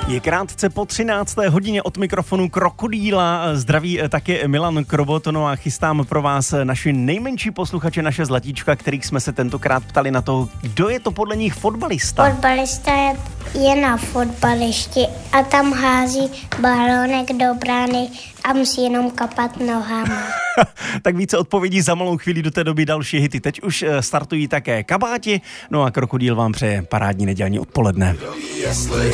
Je krátce po 13. hodině od mikrofonu Krokodýla. Zdraví taky Milan Krobot, no a chystám pro vás naši nejmenší posluchače, naše zlatíčka, kterých jsme se tentokrát ptali na to, kdo je to podle nich fotbalista. Fotbalista je na fotbališti a tam hází balónek do brány a musí jenom kapat nohama. Tak více odpovědí za malou chvíli, do té doby další hity. Teď už startují také kabáti, no a Krokodýl vám přeje parádní nedělní odpoledne.